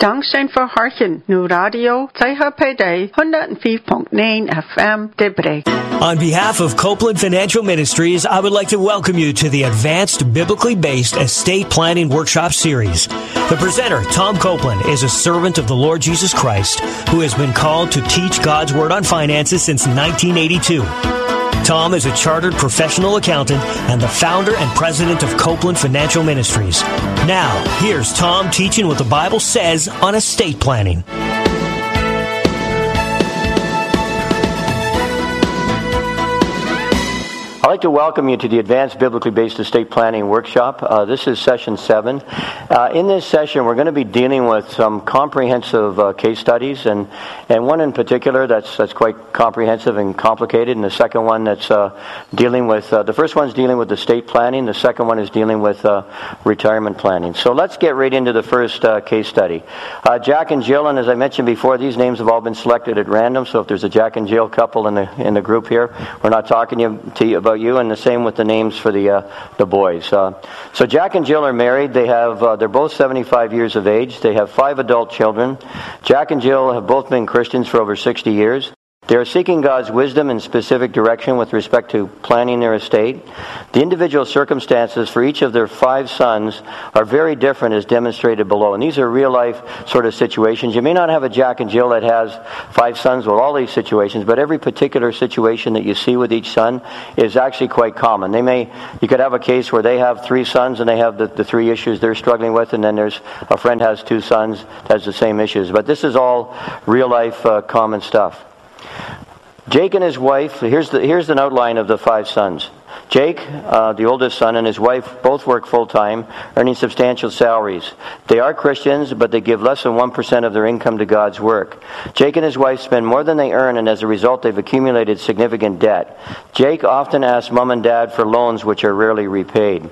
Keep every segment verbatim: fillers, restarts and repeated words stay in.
Dank zijn voor Hartjen, nu radio, C H P D one oh five point nine F M, Debre. On behalf of Copeland Financial Ministries, I would like to welcome you to the Advanced Biblically Based Estate Planning Workshop Series. The presenter, Tom Copeland, is a servant of the Lord Jesus Christ who has been called to teach God's Word on finances since nineteen eighty-two. Tom is a chartered professional accountant and the founder and president of Copeland Financial Ministries. Now, here's Tom teaching what the Bible says on estate planning. I'd like to welcome you to the Advanced Biblically Based Estate Planning Workshop. Uh, this is session seven. Uh, in this session, we're going to be dealing with some comprehensive uh, case studies, and, and one in particular that's that's quite comprehensive and complicated, and the second one that's uh, dealing with, uh, the first one's dealing with estate planning, the second one is dealing with uh, retirement planning. So let's get right into the first uh, case study. Uh, Jack and Jill, and as I mentioned before, these names have all been selected at random, so if there's a Jack and Jill couple in the in the group here, we're not talking to you, to you about you, and the same with the names for the uh, the boys. Uh, so Jack and Jill are married. They have uh, they're both seventy-five years of age. They have five adult children. Jack and Jill have both been Christians for over sixty years. They are seeking God's wisdom and specific direction with respect to planning their estate. The individual circumstances for each of their five sons are very different, as demonstrated below. And these are real-life sort of situations. You may not have a Jack and Jill that has five sons with all these situations, but every particular situation that you see with each son is actually quite common. They may, you could have a case where they have three sons and they have the, the three issues they're struggling with, and then there's a friend has two sons that has the same issues. But this is all real-life uh, common stuff. Jake and his wife, here's the here's an outline of the five sons. Jake, uh, the oldest son, and his wife both work full-time, earning substantial salaries. They are Christians, but they give less than one percent of their income to God's work. Jake and his wife spend more than they earn, and as a result, they've accumulated significant debt. Jake often asks mom and dad for loans which are rarely repaid.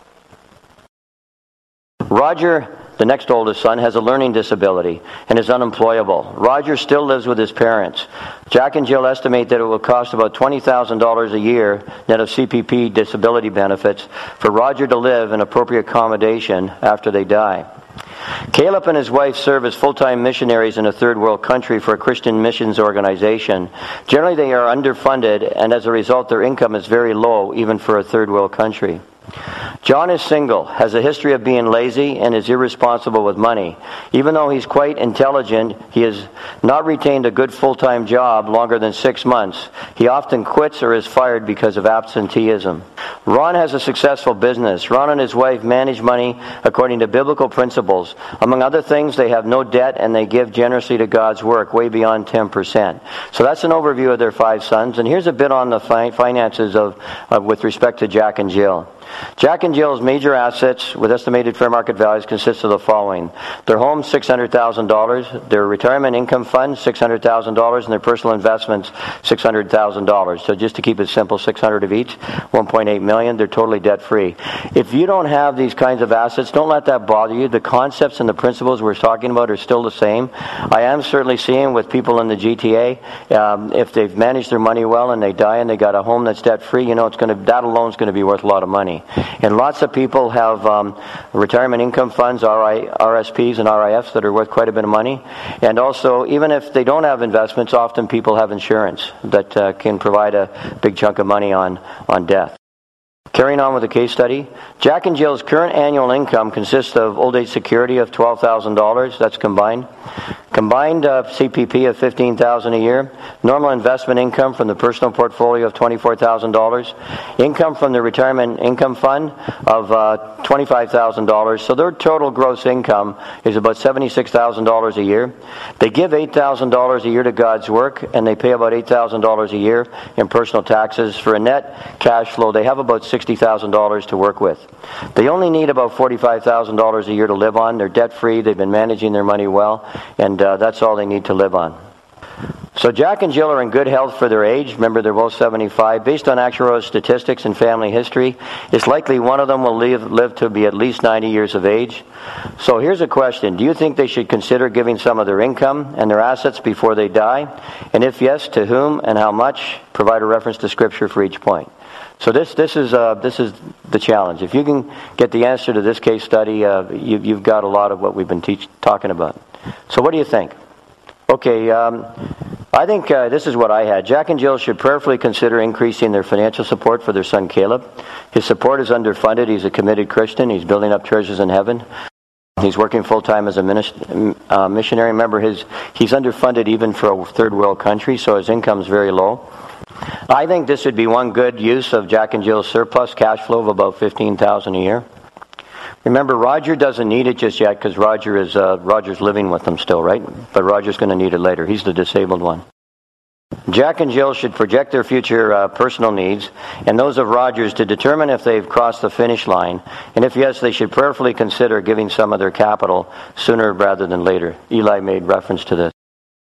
Roger, the next oldest son, has a learning disability and is unemployable. Roger still lives with his parents. Jack and Jill estimate that it will cost about twenty thousand dollars a year, net of C P P disability benefits, for Roger to live in appropriate accommodation after they die. Caleb and his wife serve as full-time missionaries in a third world country for a Christian missions organization. Generally, they are underfunded, and as a result, their income is very low, even for a third world country. John is single, has a history of being lazy, and is irresponsible with money. Even though he's quite intelligent, he has not retained a good full-time job longer than six months. He often quits or is fired because of absenteeism. Ron has a successful business. Ron and his wife manage money according to biblical principles. Among other things, they have no debt and they give generously to God's work, way beyond ten percent. So that's an overview of their five sons. And here's a bit on the fi- finances of, uh, with respect to Jack and Jill. Jack and Jill's major assets with estimated fair market values consist of the following. Their home, six hundred thousand dollars. Their retirement income fund, six hundred thousand dollars. And their personal investments, six hundred thousand dollars. So just to keep it simple, six hundred thousand dollars of each, one point eight million dollars. They're totally debt-free. If you don't have these kinds of assets, don't let that bother you. The concepts and the principles we're talking about are still the same. I am certainly seeing with people in the G T A, um, if they've managed their money well and they die and they got a home that's debt-free, you know, it's going to, that alone is going to be worth a lot of money. And lots of people have um, retirement income funds, R I, R S Ps and R I Fs that are worth quite a bit of money. And also, even if they don't have investments, often people have insurance that uh, can provide a big chunk of money on, on death. Carrying on with the case study, Jack and Jill's current annual income consists of old age security of twelve thousand dollars, that's combined. Combined uh, C P P of fifteen thousand dollars a year. Normal investment income from the personal portfolio of twenty-four thousand dollars. Income from the retirement income fund of uh, twenty-five thousand dollars. So their total gross income is about seventy-six thousand dollars a year. They give eight thousand dollars a year to God's work, and they pay about eight thousand dollars a year in personal taxes. For a net cash flow, they have about sixty thousand dollars to work with. They only need about forty-five thousand dollars a year to live on. They're debt-free. They've been managing their money well, and uh, that's all they need to live on. So Jack and Jill are in good health for their age. Remember, they're both seventy-five. Based on actual statistics and family history, it's likely one of them will live, live to be at least ninety years of age. So here's a question. Do you think they should consider giving some of their income and their assets before they die? And if yes, to whom and how much? Provide a reference to Scripture for each point. So this this is uh, this is the challenge. If you can get the answer to this case study, uh, you, you've got a lot of what we've been teach, talking about. So what do you think? Okay, um, I think uh, this is what I had. Jack and Jill should prayerfully consider increasing their financial support for their son Caleb. His support is underfunded. He's a committed Christian. He's building up treasures in heaven. He's working full-time as a minist- uh, missionary. Remember, his he's underfunded even for a third world country, so his income is very low. I think this would be one good use of Jack and Jill's surplus cash flow of about fifteen thousand dollars a year. Remember, Roger doesn't need it just yet because Roger is uh, Roger's living with them still, right? But Roger's going to need it later. He's the disabled one. Jack and Jill should project their future uh, personal needs and those of Roger's to determine if they've crossed the finish line, and if yes, they should prayerfully consider giving some of their capital sooner rather than later. Eli made reference to this.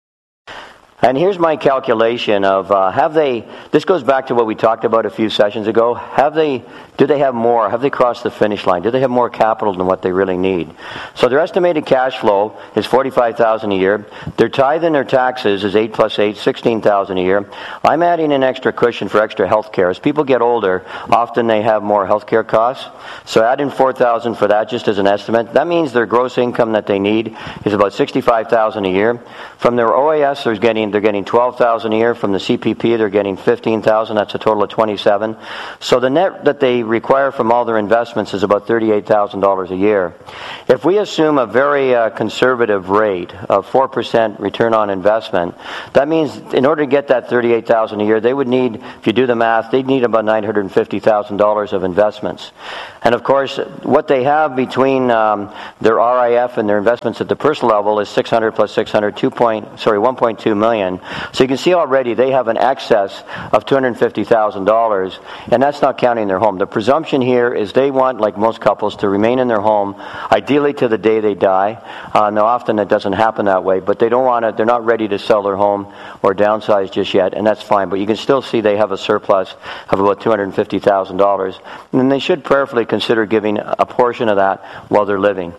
And here's my calculation of uh, have they, this goes back to what we talked about a few sessions ago, have they, do they have more, have they crossed the finish line, do they have more capital than what they really need? So their estimated cash flow is forty-five thousand dollars a year, their tithe and their taxes is eight plus eight, sixteen thousand dollars a year. I'm adding an extra cushion for extra health care. As people get older, often they have more health care costs, so add in four thousand dollars for that just as an estimate. That means their gross income that they need is about sixty-five thousand dollars a year. From their O A S, they're getting They're getting twelve thousand dollars a year. From the C P P, they're getting fifteen thousand dollars. That's a total of twenty-seven thousand dollars. So the net that they require from all their investments is about thirty-eight thousand dollars a year. If we assume a very uh, conservative rate of four percent return on investment, that means in order to get that thirty-eight thousand dollars a year, they would need, if you do the math, they'd need about nine hundred fifty thousand dollars of investments. And of course, what they have between um, their R I F and their investments at the personal level is six hundred plus six hundred, two point, sorry, one point two million. So you can see already they have an excess of two hundred fifty thousand dollars, and that's not counting their home. The presumption here is they want, like most couples, to remain in their home, ideally to the day they die. Uh, now, often it doesn't happen that way, but they don't want to. They're not ready to sell their home or downsize just yet, and that's fine. But you can still see they have a surplus of about two hundred fifty thousand dollars, and then they should prayerfully consider giving a portion of that while they're living.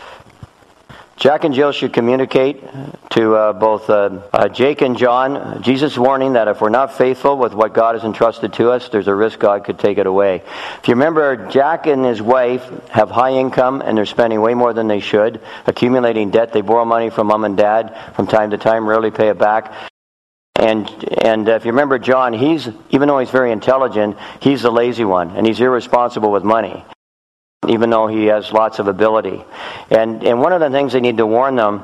Jack and Jill should communicate to uh, both uh, uh, Jake and John Jesus' warning that if we're not faithful with what God has entrusted to us, there's a risk God could take it away. If you remember, Jack and his wife have high income and they're spending way more than they should, accumulating debt. They borrow money from mom and dad from time to time, rarely pay it back. And and uh, if you remember John, he's even though he's very intelligent, he's the lazy one, and he's irresponsible with money, even though he has lots of ability. And and one of the things they need to warn them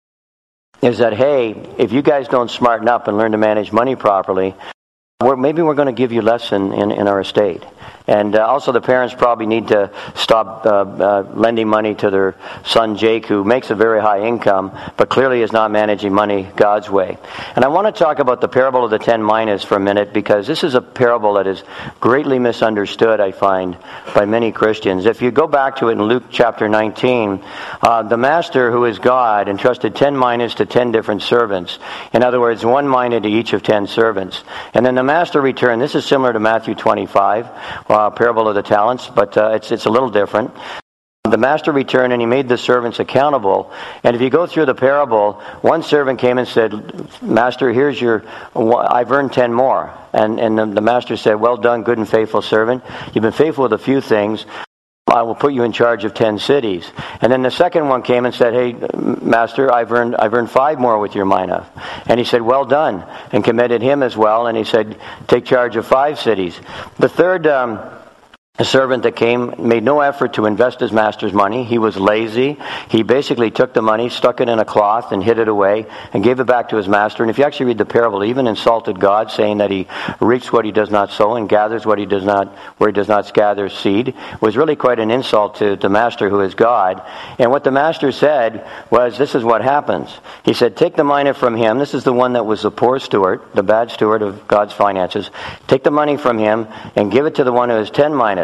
is that, hey, if you guys don't smarten up and learn to manage money properly, we're, maybe we're going to give you less in, in, in our estate. And uh, also the parents probably need to stop uh, uh, lending money to their son Jake, who makes a very high income, but clearly is not managing money God's way. And I want to talk about the parable of the ten minas for a minute, because this is a parable that is greatly misunderstood, I find, by many Christians. If you go back to it in Luke chapter nineteen, uh, the master, who is God, entrusted ten minas to ten different servants. In other words, one mina to each of ten servants. And then the master returned. This is similar to Matthew twenty-five, Uh, parable of the talents, but uh, it's it's a little different. The master returned and he made the servants accountable. And if you go through the parable, one servant came and said, "Master, here's your, I've earned ten more." And and the, the master said, "Well done, good and faithful servant. You've been faithful with a few things. I will put you in charge of ten cities." And then the second one came and said, "Hey, master, I've earned I've earned five more with your mina." And he said, "Well done," and commended him as well. And he said, "Take charge of five cities." The third um, servant that came made no effort to invest his master's money. He was lazy. He basically took the money, stuck it in a cloth, and hid it away, and gave it back to his master. And if you actually read the parable, he even insulted God, saying that he reaps what he does not sow and gathers what he does not, where he does not gather seed. It was really quite an insult to the master, who is God. And what the master said was, this is what happens. He said, "Take the mina from him." This is the one that was the poor steward, the bad steward of God's finances. "Take the money from him and give it to the one who has ten minas.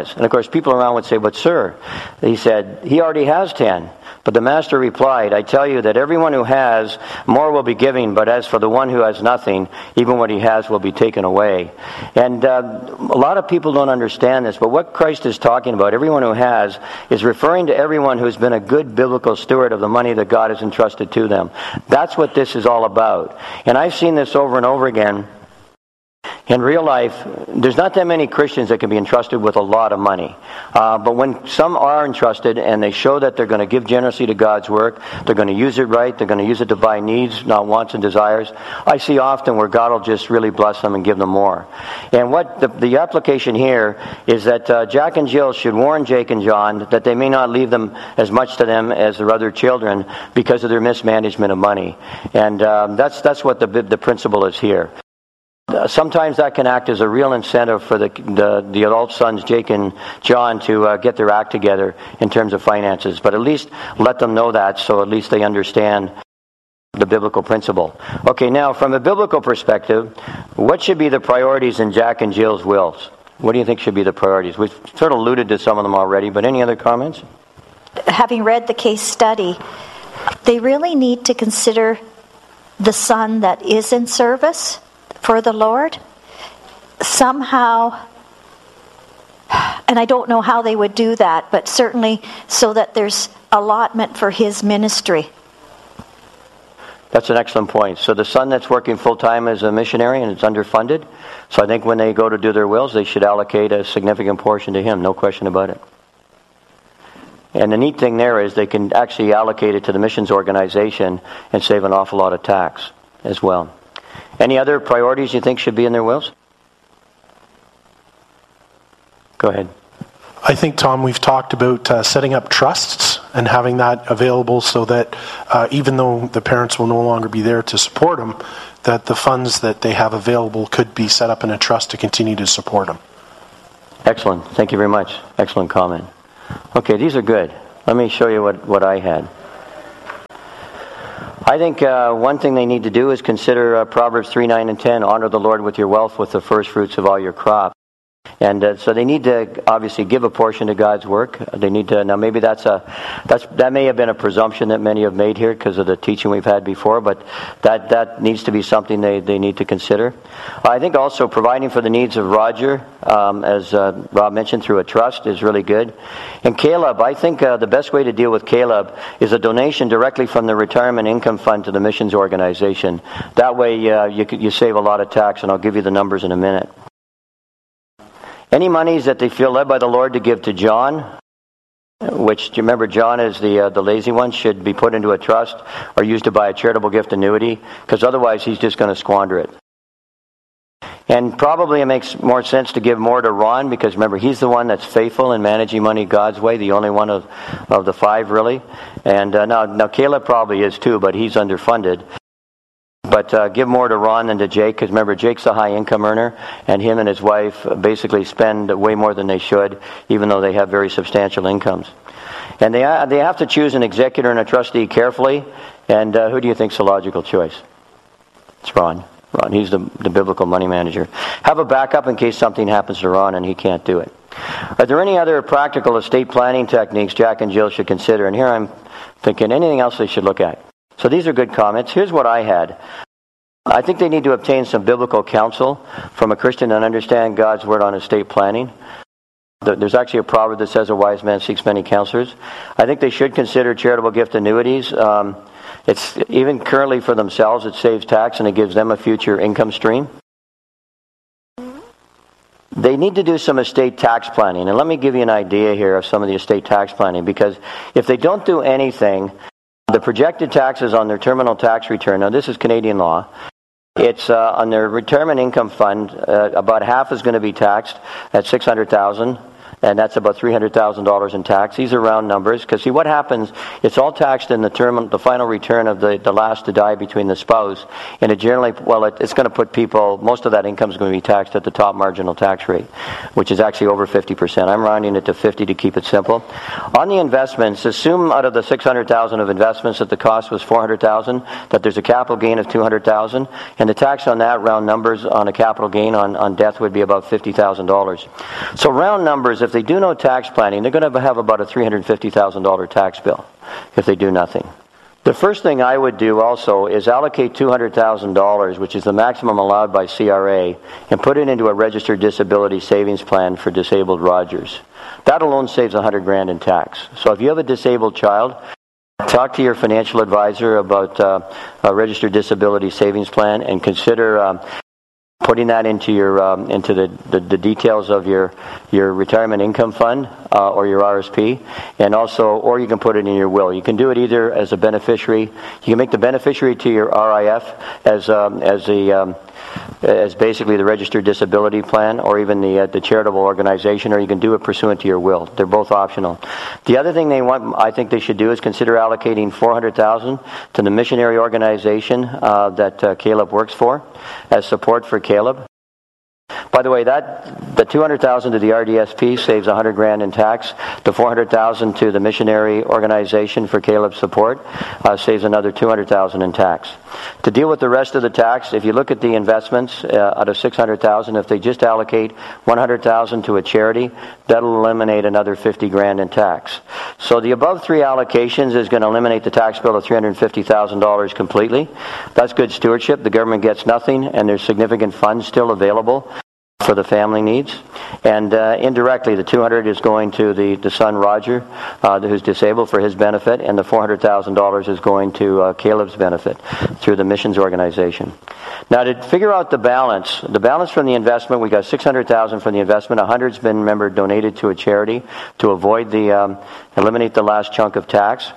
is. And of course, people around would say, but sir, he said, he already has ten. But the master replied, I tell you that everyone who has, more will be given, but as for the one who has nothing, even what he has will be taken away. And uh, a lot of people don't understand this, but what Christ is talking about, everyone who has, is referring to everyone who's been a good biblical steward of the money that God has entrusted to them. That's what this is all about. And I've seen this over and over again. In real life, there's not that many Christians that can be entrusted with a lot of money. Uh, but when some are entrusted and they show that they're going to give generously to God's work, they're going to use it right, they're going to use it to buy needs, not wants and desires, I see often where God will just really bless them and give them more. And what the, the application here is that uh, Jack and Jill should warn Jake and John that they may not leave them as much to them as their other children because of their mismanagement of money. And um, that's, that's what the, the principle is here. Uh, sometimes that can act as a real incentive for the the, the adult sons, Jake and John, to uh, get their act together in terms of finances. But at least let them know that, so at least they understand the biblical principle. Okay, now from a biblical perspective, what should be the priorities in Jack and Jill's wills? What do you think should be the priorities? We've sort of alluded to some of them already, but any other comments? Having read the case study, they really need to consider the son that is in service for the Lord. Somehow, and I don't know how they would do that, but certainly so that there's allotment for his ministry. That's an excellent point. So the son that's working full-time as a missionary and it's underfunded, so I think when they go to do their wills, they should allocate a significant portion to him, no question about it. And the neat thing there is they can actually allocate it to the missions organization and save an awful lot of tax as well. Any other priorities you think should be in their wills? Go ahead. I think, Tom, we've talked about uh, setting up trusts and having that available so that uh, even though the parents will no longer be there to support them, that the funds that they have available could be set up in a trust to continue to support them. Excellent. Thank you very much. Excellent comment. Okay, these are good. Let me show you what, what I had. I think uh, one thing they need to do is consider uh, Proverbs three, nine, and ten. Honor the Lord with your wealth, with the first fruits of all your crop. And uh, so they need to obviously give a portion to God's work. They need to, now maybe that's a, that's, that may have been a presumption that many have made here because of the teaching we've had before, but that, that needs to be something they, they need to consider. I think also providing for the needs of Roger, um, as uh, Rob mentioned, through a trust is really good. And Caleb, I think uh, the best way to deal with Caleb is a donation directly from the retirement income fund to the missions organization. That way uh, you, you save a lot of tax, and I'll give you the numbers in a minute. Any monies that they feel led by the Lord to give to John, which, do you remember, John is the uh, the lazy one, should be put into a trust or used to buy a charitable gift annuity, because otherwise he's just going to squander it. And probably it makes more sense to give more to Ron, because remember, he's the one that's faithful in managing money God's way, the only one of, of the five, really. And uh, now, now Caleb probably is too, but he's underfunded. But uh, give more to Ron than to Jake, because remember, Jake's a high income earner, and him and his wife basically spend way more than they should, even though they have very substantial incomes. And they uh, they have to choose an executor and a trustee carefully. And uh, who do you think's the logical choice? It's Ron. Ron, he's the, the biblical money manager. Have a backup in case something happens to Ron and he can't do it. Are there any other practical estate planning techniques Jack and Jill should consider? And here I'm thinking anything else they should look at. So these are good comments. Here's what I had. I think they need to obtain some biblical counsel from a Christian and understand God's word on estate planning. There's actually a proverb that says a wise man seeks many counselors. I think they should consider charitable gift annuities. Um, it's even currently for themselves, it saves tax and it gives them a future income stream. They need to do some estate tax planning. And let me give you an idea here of some of the estate tax planning, because if they don't do anything, the projected taxes on their terminal tax return, now this is Canadian law, it's uh, on their retirement income fund, uh, about half is going to be taxed at six hundred thousand dollars, and that's about three hundred thousand dollars in tax. These are round numbers, because see what happens, it's all taxed in the term, the final return of the, the last to die between the spouse, and it generally, well, it, it's going to put people, most of that income is going to be taxed at the top marginal tax rate, which is actually over fifty percent. I'm rounding it to fifty to keep it simple. On the investments, assume out of the six hundred thousand dollars of investments that the cost was four hundred thousand dollars, that there's a capital gain of two hundred thousand dollars, and the tax on that, round numbers, on a capital gain on, on death would be about fifty thousand dollars. So round numbers, if if they do no tax planning, they're going to have about a three hundred fifty thousand dollars tax bill if they do nothing. The first thing I would do also is allocate two hundred thousand dollars, which is the maximum allowed by C R A, and put it into a registered disability savings plan for disabled Rogers. That alone saves one hundred grand in tax. So if you have a disabled child, talk to your financial advisor about uh, a registered disability savings plan and consider um, putting that into your um, into the, the, the details of your your retirement income fund uh, or your R S P, and also, or you can put it in your will. You can do it either as a beneficiary. You can make the beneficiary to your R I F as um, as the um, as basically the registered disability plan, or even the uh, the charitable organization, or you can do it pursuant to your will. They're both optional. The other thing they want, I think they should do, is consider allocating four hundred thousand dollars to the missionary organization uh, that uh, Caleb works for, as support for Caleb. By the way, that the two hundred thousand dollars to the R D S P saves one hundred grand in tax. The four hundred thousand dollars to the missionary organization for Caleb's support uh, saves another two hundred thousand dollars in tax. To deal with the rest of the tax, if you look at the investments uh, out of six hundred thousand dollars, if they just allocate one hundred thousand dollars to a charity, that'll eliminate another fifty grand in tax. So the above three allocations is going to eliminate the tax bill of three hundred fifty thousand dollars completely. That's good stewardship. The government gets nothing, and there's significant funds still available for the family needs. And uh, indirectly, the two hundred is going to the, the son Roger, uh, who's disabled, for his benefit, and the four hundred thousand dollars is going to uh, Caleb's benefit through the missions organization. Now, to figure out the balance, the balance from the investment, we got six hundred thousand dollars from the investment. one hundred has been, remember, donated to a charity to avoid the um, eliminate the last chunk of tax.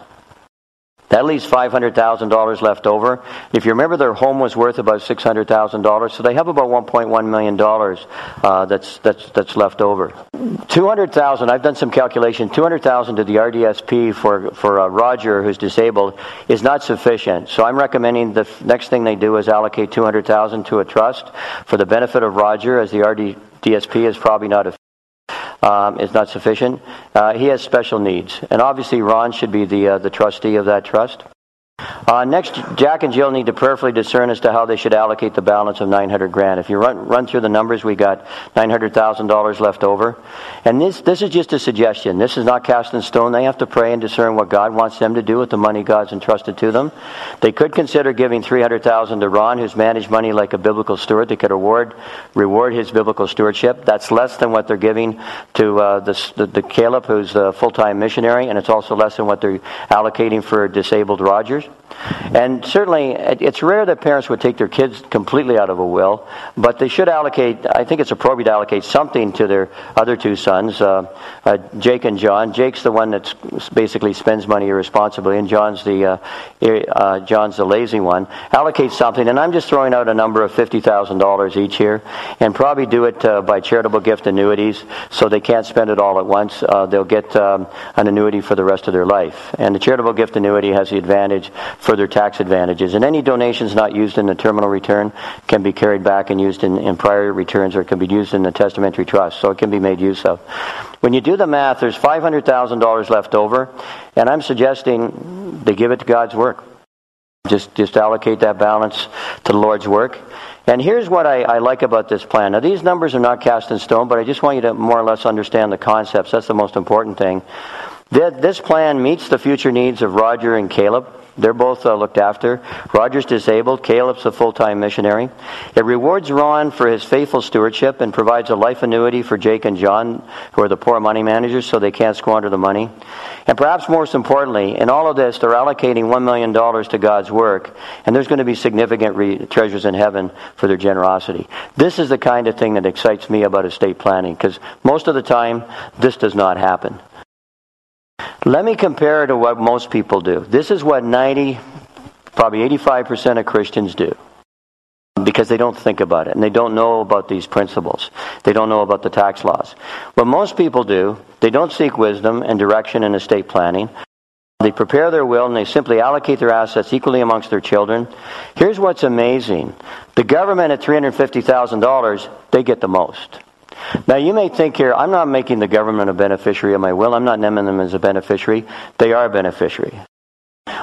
That leaves five hundred thousand dollars left over. If you remember, their home was worth about six hundred thousand dollars, so they have about one point one million dollars uh, that's that's that's left over. two hundred thousand dollars, I've done some calculation, two hundred thousand dollars to the R D S P for, for uh, Roger, who's disabled, is not sufficient. So I'm recommending the f- next thing they do is allocate two hundred thousand dollars to a trust for the benefit of Roger, as the R D S P is probably not a Um, is not sufficient. Uh, he has special needs, and obviously Ron should be the uh, the trustee of that trust. Uh, next, Jack and Jill need to prayerfully discern as to how they should allocate the balance of nine hundred grand. If you run run through the numbers, we got nine hundred thousand dollars left over, and this this is just a suggestion. This is not cast in stone. They have to pray and discern what God wants them to do with the money God's entrusted to them. They could consider giving three hundred thousand dollars to Ron, who's managed money like a biblical steward. They could reward reward his biblical stewardship. That's less than what they're giving to uh, the, the the Caleb, who's a full-time missionary, and it's also less than what they're allocating for disabled Rogers. And certainly, it's rare that parents would take their kids completely out of a will, but they should allocate, I think it's appropriate to allocate something to their other two sons, uh, uh, Jake and John. Jake's the one that basically spends money irresponsibly, and John's the uh, uh, John's the lazy one. Allocate something, and I'm just throwing out a number of fifty thousand dollars each here, and probably do it uh, by charitable gift annuities, so they can't spend it all at once. Uh, they'll get um, an annuity for the rest of their life. And the charitable gift annuity has the advantage, further tax advantages. And any donations not used in the terminal return can be carried back and used in, in prior returns, or can be used in the testamentary trust, so it can be made use of. When you do the math, there's five hundred thousand dollars left over, and I'm suggesting they give it to God's work. Just, just allocate that balance to the Lord's work. And here's what I, I like about this plan. Now, these numbers are not cast in stone, but I just want you to more or less understand the concepts. That's the most important thing. This plan meets the future needs of Roger and Caleb. They're both uh, looked after. Roger's disabled. Caleb's a full-time missionary. It rewards Ron for his faithful stewardship and provides a life annuity for Jake and John, who are the poor money managers, so they can't squander the money. And perhaps most importantly, in all of this, they're allocating one million dollars to God's work, and there's going to be significant re- treasures in heaven for their generosity. This is the kind of thing that excites me about estate planning, because most of the time, this does not happen. Let me compare it to what most people do. This is what ninety, probably eighty-five percent of Christians do, because they don't think about it, and they don't know about these principles. They don't know about the tax laws. What most people do, they don't seek wisdom and direction in estate planning. They prepare their will, and they simply allocate their assets equally amongst their children. Here's what's amazing. The government at three hundred fifty thousand dollars, they get the most. Now, you may think here, I'm not making the government a beneficiary of my will. I'm not naming them as a beneficiary. They are a beneficiary.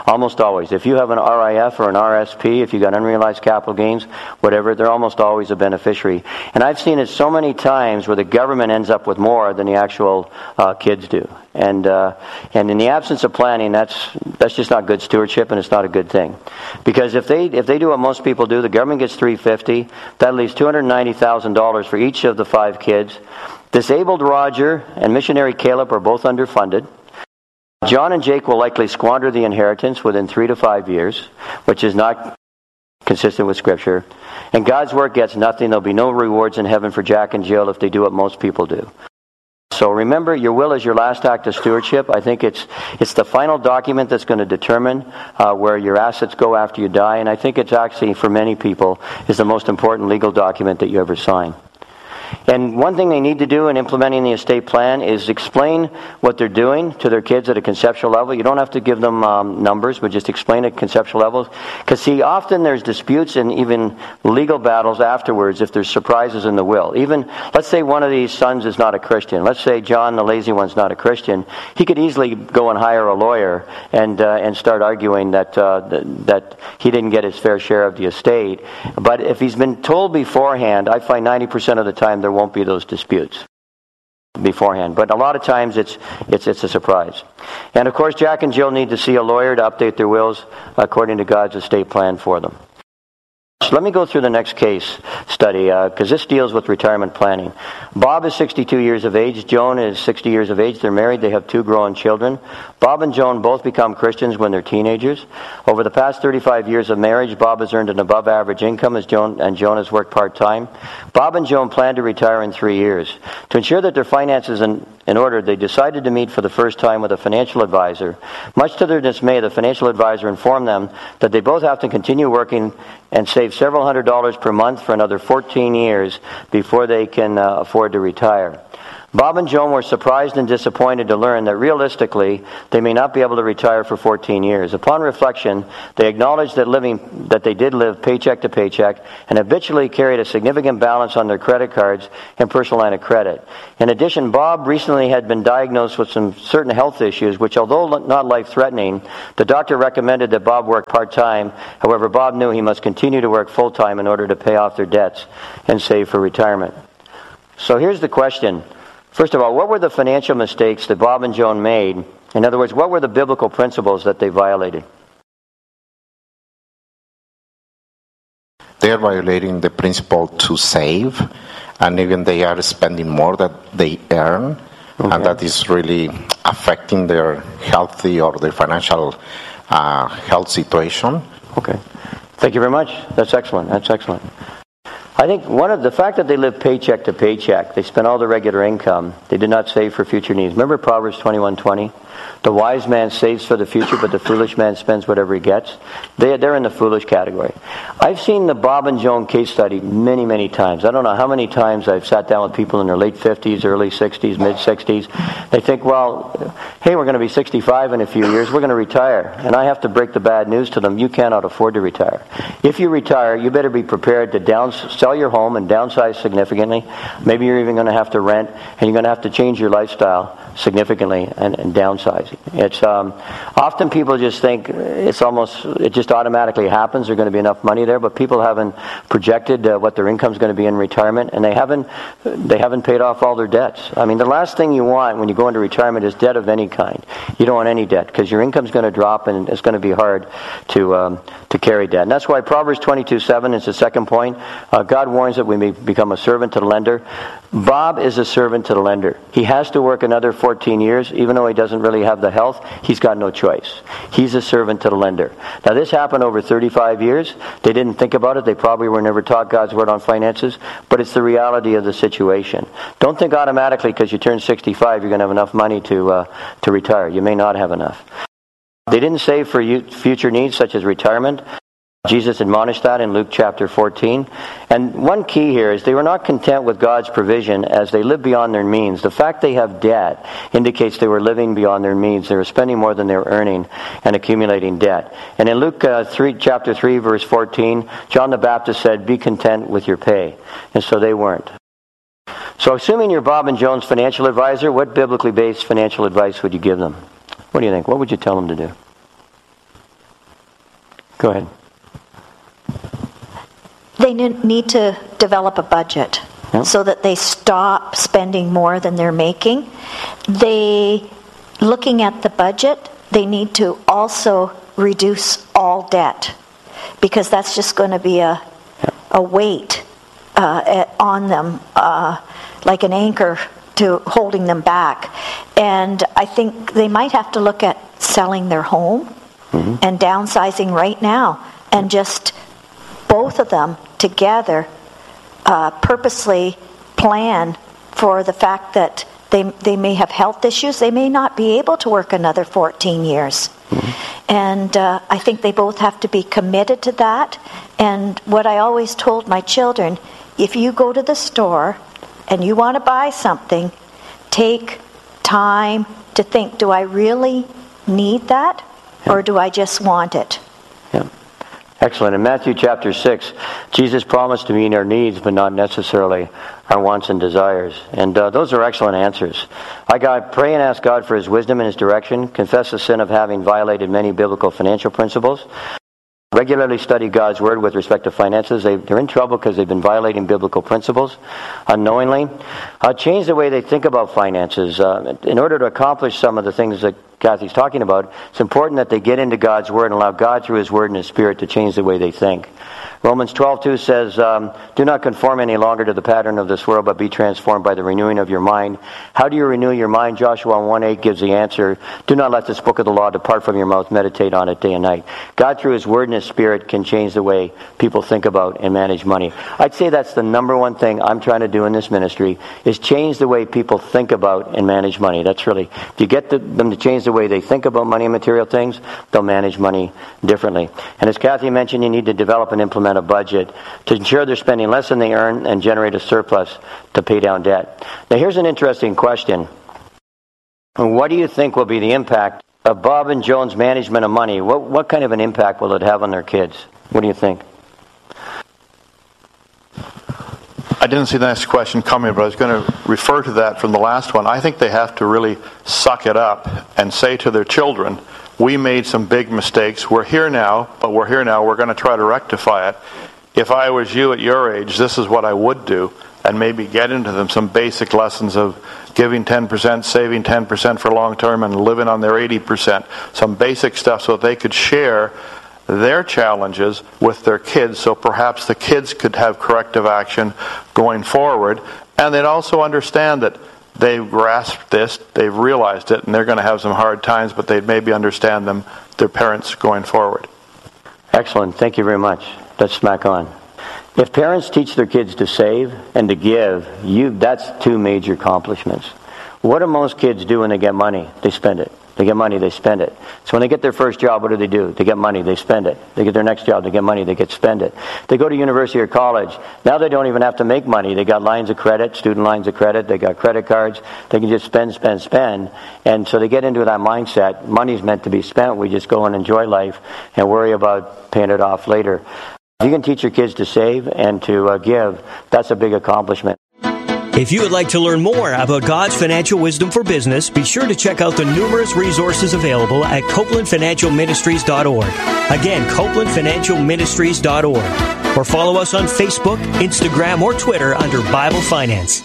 Almost always. If you have an R I F or an R S P, if you got unrealized capital gains, whatever, they're almost always a beneficiary. And I've seen it so many times where the government ends up with more than the actual uh, kids do. And uh, and in the absence of planning, that's that's just not good stewardship, and it's not a good thing. Because if they if they do what most people do, the government gets three hundred fifty dollars. That leaves two hundred ninety thousand dollars for each of the five kids. Disabled Roger and missionary Caleb are both underfunded. John and Jake will likely squander the inheritance within three to five years, which is not consistent with Scripture. And God's work gets nothing. There'll be no rewards in heaven for Jack and Jill if they do what most people do. So remember, your will is your last act of stewardship. I think it's it's the final document that's going to determine uh, where your assets go after you die. And I think it's actually, for many people, is the most important legal document that you ever sign. And one thing they need to do in implementing the estate plan is explain what they're doing to their kids at a conceptual level. You don't have to give them um, numbers, but just explain at conceptual levels. Because, see, often there's disputes and even legal battles afterwards if there's surprises in the will. Even, let's say one of these sons is not a Christian. Let's say John, the lazy one's not a Christian. He could easily go and hire a lawyer and uh, and start arguing that, uh, that that he didn't get his fair share of the estate. But if he's been told beforehand, I find ninety percent of the time there won't be those disputes beforehand. But a lot of times it's it's it's a surprise. And of course, Jack and Jill need to see a lawyer to update their wills according to God's estate plan for them. So let me go through the next case study, because uh, this deals with retirement planning. Bob is sixty-two years of age. Joan is sixty years of age. They're married. They have two grown children. Bob and Joan both become Christians when they're teenagers. Over the past thirty-five years of marriage, Bob has earned an above-average income as Joan and Joan has worked part-time. Bob and Joan plan to retire in three years. To ensure that their finances in, in order, they decided to meet for the first time with a financial advisor. Much to their dismay, the financial advisor informed them that they both have to continue working and save several hundred dollars per month for another fourteen years before they can uh, afford to retire. Bob and Joan were surprised and disappointed to learn that realistically they may not be able to retire for fourteen years. Upon reflection, they acknowledged that living that they did live paycheck to paycheck and habitually carried a significant balance on their credit cards and personal line of credit. In addition, Bob recently had been diagnosed with some certain health issues, which, although not life-threatening, the doctor recommended that Bob work part-time. However, Bob knew he must continue to work full-time in order to pay off their debts and save for retirement. So here's the question. First of all, what were the financial mistakes that Bob and Joan made? In other words, what were the biblical principles that they violated? They are violating the principle to save, and even they are spending more than they earn, okay. And that is really affecting their healthy or their financial uh, health situation. Okay. Thank you very much. That's excellent. That's excellent. I think one of the fact that they live paycheck to paycheck, they spend all their regular income, they did not save for future needs. Remember Proverbs twenty-one twenty? The wise man saves for the future, but the foolish man spends whatever he gets. They, they're in the foolish category. I've seen the Bob and Joan case study many, many times. I don't know how many times I've sat down with people in their late fifties, early sixties, mid-sixties. They think, well, hey, we're going to be sixty-five in a few years. We're going to retire. And I have to break the bad news to them. You cannot afford to retire. If you retire, you better be prepared to down, sell your home and downsize significantly. Maybe you're even going to have to rent, and you're going to have to change your lifestyle significantly and, and downsize. It's um, often people just think it's almost it just automatically happens. There's going to be enough money there, but people haven't projected uh, what their income is going to be in retirement, and they haven't they haven't paid off all their debts. I mean, the last thing you want when you go into retirement is debt of any kind. You don't want any debt because your income is going to drop, and it's going to be hard to um, to carry debt. And that's why Proverbs twenty-two seven is the second point. Uh, God warns that we may become a servant to the lender. Bob is a servant to the lender. He has to work another fourteen years, even though he doesn't really have the health. He's got no choice. He's a servant to the lender. Now, this happened over thirty-five years. They didn't think about it. They probably were never taught God's word on finances, but it's the reality of the situation. Don't think automatically because you turn sixty-five you're going to have enough money to uh, to retire. You may not have enough. They didn't save for future needs such as retirement. Jesus admonished that in Luke chapter fourteen. And one key here is they were not content with God's provision as they lived beyond their means. The fact they have debt indicates they were living beyond their means. They were spending more than they were earning and accumulating debt. And in Luke uh, three, chapter three, verse fourteen, John the Baptist said, "Be content with your pay." And so they weren't. So assuming you're Bob and Joan's financial advisor, what biblically based financial advice would you give them? What do you think? What would you tell them to do? Go ahead. They need to develop a budget yep. so that they stop spending more than they're making. They, looking at the budget, they need to also reduce all debt, because that's just going to be a yep. a weight uh, on them, uh, like an anchor to holding them back. And I think they might have to look at selling their home mm-hmm. and downsizing right now, and just both of them together uh, purposely plan for the fact that they they may have health issues. They may not be able to work another fourteen years. Mm-hmm. And uh, I think they both have to be committed to that. And what I always told my children, if you go to the store and you want to buy something, take time to think, do I really need that? Yeah. Or do I just want it? Yeah. Excellent. In Matthew chapter six, Jesus promised to meet our needs, but not necessarily our wants and desires. And uh, those are excellent answers. I God, pray and ask God for His wisdom and His direction. Confess the sin of having violated many biblical financial principles. Regularly study God's Word with respect to finances. They, they're in trouble because they've been violating biblical principles unknowingly. Uh, change the way they think about finances. Uh, in order to accomplish some of the things that Kathy's talking about, it's important that they get into God's Word and allow God through His Word and His Spirit to change the way they think. Romans twelve two says, um, do not conform any longer to the pattern of this world, but be transformed by the renewing of your mind. How do you renew your mind? Joshua one eight gives the answer. Do not let this book of the law depart from your mouth. Meditate on it day and night. God, through His Word and His Spirit, can change the way people think about and manage money. I'd say that's the number one thing I'm trying to do in this ministry, is change the way people think about and manage money. That's really, if you get the, them to change the way they think about money and material things, they'll manage money differently. And as Kathy mentioned, you need to develop and implement a budget to ensure they're spending less than they earn and generate a surplus to pay down debt. Now here's an interesting question. What do you think will be the impact of Bob and Joan's management of money? What, what kind of an impact will it have on their kids? What do you think? I didn't see the next question coming, but I was going to refer to that from the last one. I think they have to really suck it up and say to their children, we made some big mistakes. We're here now, but we're here now. We're going to try to rectify it. If I was you at your age, this is what I would do, and maybe get into them some basic lessons of giving ten percent, saving ten percent for long term, and living on their eighty percent. Some basic stuff so that they could share their challenges with their kids, so perhaps the kids could have corrective action going forward. And they'd also understand that they've grasped this, they've realized it, and they're going to have some hard times, but they'd maybe understand them, their parents, going forward. Excellent. Thank you very much. Let's smack on. If parents teach their kids to save and to give, you that's two major accomplishments. What do most kids do when they get money? They spend it. They get money, they spend it. So when they get their first job, what do they do? They get money, they spend it. They get their next job, they get money, they get spend it. They go to university or college. Now they don't even have to make money. They got lines of credit, student lines of credit. They got credit cards. They can just spend, spend, spend. And so they get into that mindset. Money's meant to be spent. We just go and enjoy life and worry about paying it off later. If you can teach your kids to save and to uh, give, that's a big accomplishment. If you would like to learn more about God's financial wisdom for business, be sure to check out the numerous resources available at Copeland Financial Ministries dot org. Again, Copeland Financial Ministries dot org. Or follow us on Facebook, Instagram, or Twitter under Bible Finance.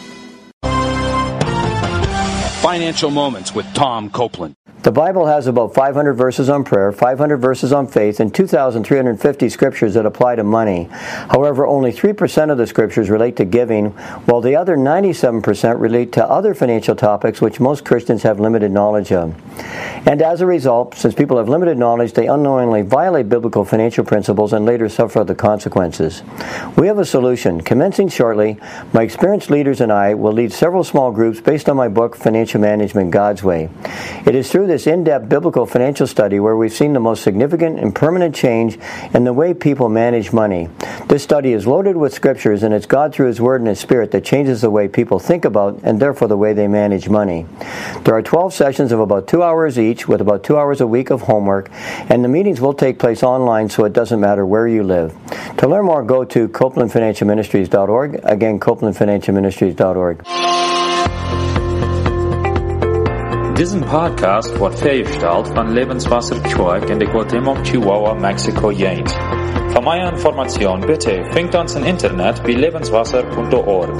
Financial Moments with Tom Copeland. The Bible has about five hundred verses on prayer, five hundred verses on faith, and two thousand three hundred fifty scriptures that apply to money. However, only three percent of the scriptures relate to giving, while the other ninety-seven percent relate to other financial topics which most Christians have limited knowledge of. And as a result, since people have limited knowledge, they unknowingly violate biblical financial principles and later suffer the consequences. We have a solution. Commencing shortly, my experienced leaders and I will lead several small groups based on my book, Financial Management God's Way. It is through this in-depth biblical financial study where we've seen the most significant and permanent change in the way people manage money. This study is loaded with scriptures, and it's God through His Word and His Spirit that changes the way people think about and therefore the way they manage money. There are twelve sessions of about two hours each with about two hours a week of homework, and the meetings will take place online so it doesn't matter where you live. To learn more, go to Copeland Financial Ministries dot org. Again, Copeland Financial Ministries dot org. Diesen Podcast wordt vergesteld van Levenswasser Choik in de Guatemala, Chihuahua, Mexico, James. Voor meer informatie bitte vindt ons in internet bij levenswasser punt org.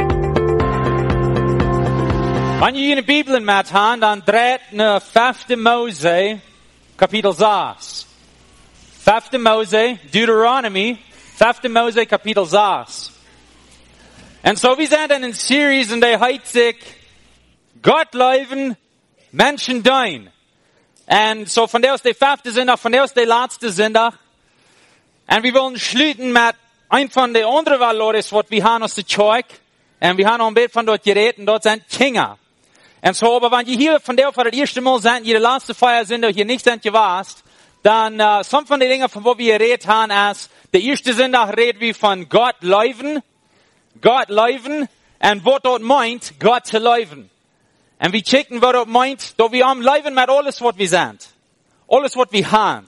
Wanneer je in de Bibel met hand, dan draait naar vijfde Mose, kapitel zes. Vijfde Mose, Deuteronomy, vijfde Mose, kapitel zes. En zo, we zijn in een series en die heet zich Gott leven, Menschen dein. En zo, van der is de vijfde zondag, van der is de laatste zondag. En we willen sluiten met een van de andere valores wat we hebben als de kerk. En we hebben een beetje van dat geredet en dat zijn Kinder. En zo, aber wenn je hier von der voor het eerste Mal zijn, je de laatste feier sind, hier nicht sind gewarst, dann, uh, some von den Dingen, von wo wir geredet haben, als, der erste Sonntag reden wir von Gott leuven, Gott leuven, und was dort meint, Gott zu leuven. Und wir checken, was dort meint, dass wir am leuven mit alles, was wir sind. Alles, was wir haben.